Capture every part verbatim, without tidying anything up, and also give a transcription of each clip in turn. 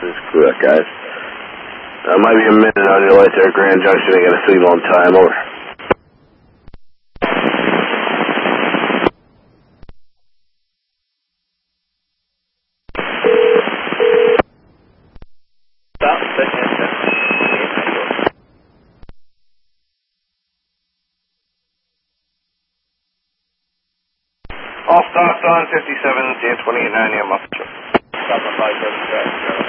This is correct, guys. Uh, might be a minute on your light there at Grand Junction to get a signal on time. Over. All stops on fifty-seven, ten twenty-eight ninety, I'm up. Stop on five seven track.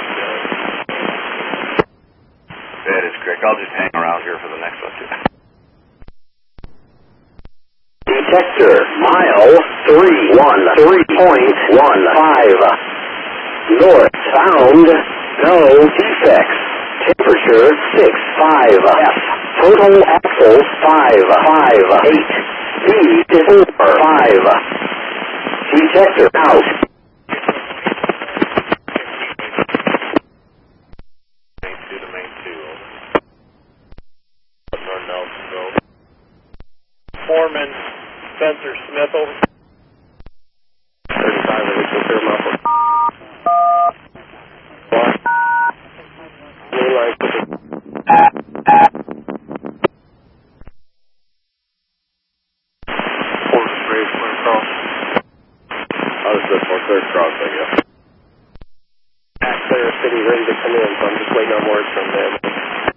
That is correct. I'll just hang around here for the next one, too. Detector, mile three one three point one five. North sound, no defects. Temperature six five F. Total axles five five eight. Speed four five. Detector out. Main two to main two. North Nelson, go. Foreman Spencer Smith, over. thirty-five, we can clear him up. Blue light. Fourth grade, clear cross. I was good for third cross, I guess. Clear City, ready to come in, so I'm just waiting on word from them.